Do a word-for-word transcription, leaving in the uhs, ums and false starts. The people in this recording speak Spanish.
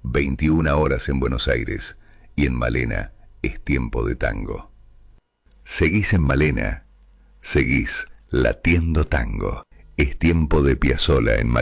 veintiuna horas en Buenos Aires y en Malena es tiempo de tango. Seguís en Malena, seguís latiendo tango. Es tiempo de Piazzolla en Malena.